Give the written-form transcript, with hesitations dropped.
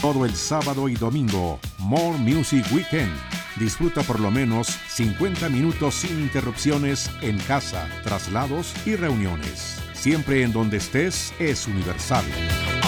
todo el sábado y domingo. More Music Weekend. Disfruta por lo menos 50 minutos sin interrupciones en casa, traslados y reuniones. Siempre en donde estés es Universal.